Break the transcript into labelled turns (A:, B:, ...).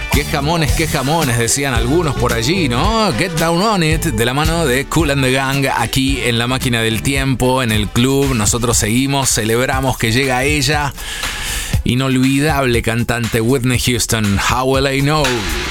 A: Qué jamones, decían algunos por allí, ¿no? Get Down On It, de la mano de Kool and the Gang, aquí en la máquina del tiempo, en el club. Nosotros seguimos, celebramos que llega ella, inolvidable cantante Whitney Houston, How Will I Know.